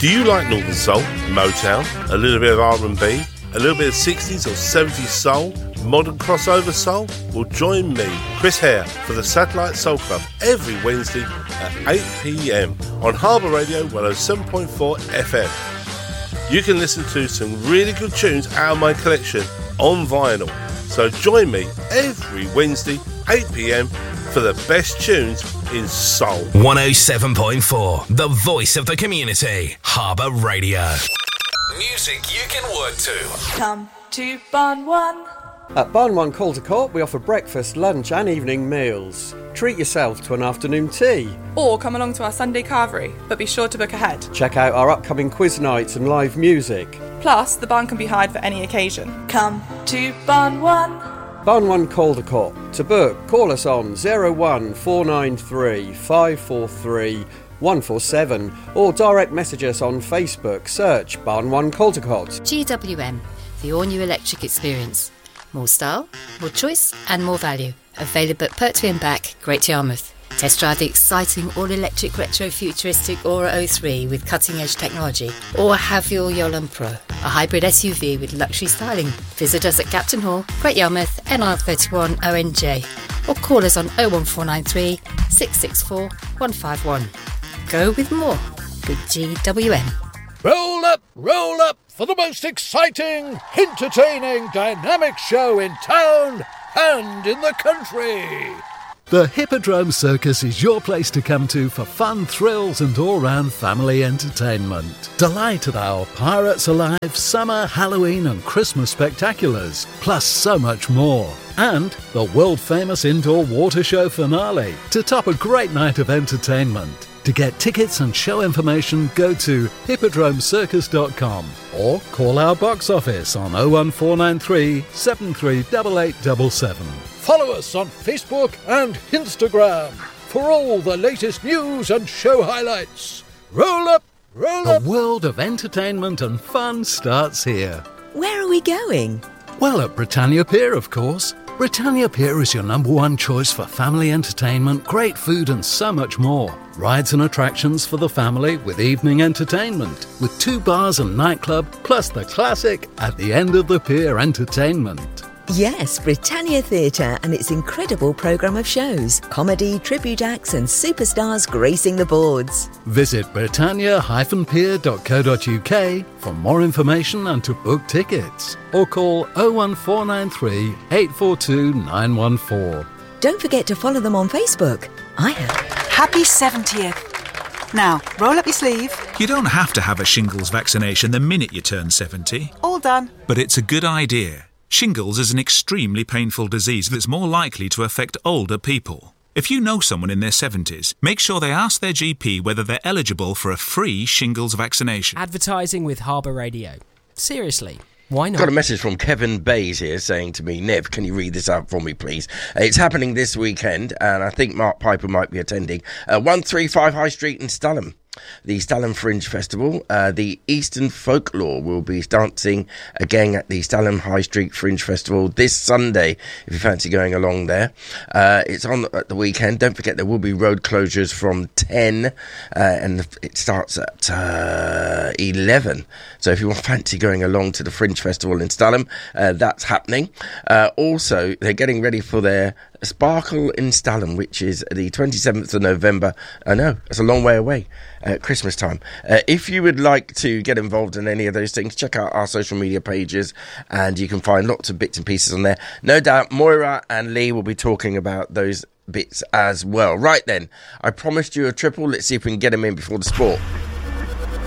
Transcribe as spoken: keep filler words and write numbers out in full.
Do you like Northern Soul, Motown, a little bit of R and B, a little bit of sixties or seventies soul, modern crossover soul? Well, join me, Chris Hare, for the Satellite Soul Club every Wednesday at eight p m on Harbour Radio one oh seven point four F M. You can listen to some really good tunes out of my collection on vinyl. So join me every Wednesday, eight p m, for the best tunes in soul. one oh seven point four, the voice of the community, Harbour Radio. Music you can work to. Come to Barn One. At Barn One Calder Court, we offer breakfast, lunch and evening meals. Treat yourself to an afternoon tea. Or come along to our Sunday carvery, but be sure to book ahead. Check out our upcoming quiz nights and live music. Plus, the barn can be hired for any occasion. Come to Barn One. Barn One Calder Court. To book, call us on oh one four nine three five four three one four seven or direct message us on Facebook. Search Barn One Calder Court. G W M, the all-new electric experience. More style, more choice and more value. Available at Pertwee and Back, Great Yarmouth. Test drive the exciting all-electric retro-futuristic Aura oh three with cutting-edge technology. Or have your Yolan Pro, a hybrid S U V with luxury styling. Visit us at Captain Hall, Great Yarmouth, N R thirty-one O N J. Or call us on oh one four nine three six six four one five one. Go with more. Good G W M. Roll up, roll up for the most exciting, entertaining, dynamic show in town and in the country. The Hippodrome Circus is your place to come to for fun, thrills and all-round family entertainment. Delight at our Pirates Alive, Summer, Halloween and Christmas spectaculars, plus so much more. And the world-famous indoor water show finale to top a great night of entertainment. To get tickets and show information, go to hippodrome circus dot com or call our box office on oh one four nine three seven three eight eight seven seven. Follow us on Facebook and Instagram for all the latest news and show highlights. Roll up, roll up. The world of entertainment and fun starts here. Where are we going? Well, at Britannia Pier, of course. Britannia Pier is your number one choice for family entertainment, great food and so much more. Rides and attractions for the family with evening entertainment, with two bars and nightclub, plus the classic At the End of the Pier entertainment. Yes, Britannia Theatre and its incredible programme of shows, comedy, tribute acts and superstars gracing the boards. Visit britannia dash pier dot co dot uk for more information and to book tickets. Or call oh one four nine three eight four two nine one four. Don't forget to follow them on Facebook. I have. Happy seventieth. Now, roll up your sleeve. You don't have to have a shingles vaccination the minute you turn seventy. All done. But it's a good idea. Shingles is an extremely painful disease that's more likely to affect older people. If you know someone in their seventies, make sure they ask their G P whether they're eligible for a free shingles vaccination. Advertising with Harbour Radio. Seriously, why not? Got a message from Kevin Bays here saying to me, Nev, can you read this out for me, please? Uh, it's happening this weekend, and I think Mark Piper might be attending. Uh, one thirty-five High Street in Stalham. The Stalham Fringe Festival. Uh, the Eastern Folklore will be dancing again at the Stalham High Street Fringe Festival this Sunday, if you fancy going along there. Uh, it's on at the weekend. Don't forget there will be road closures from ten, uh, and it starts at uh, eleven. So if you want fancy going along to the Fringe Festival in Stalham, uh, that's happening. Uh, also, they're getting ready for their Sparkle in Stalham, which is the twenty-seventh of November. I know, it's a long way away. At Christmas time. Uh, if you would like to get involved in any of those things, check out our social media pages and you can find lots of bits and pieces on there. No doubt Moira and Lee will be talking about those bits as well. Right then, I promised you a triple. Let's see if we can get them in before the sport.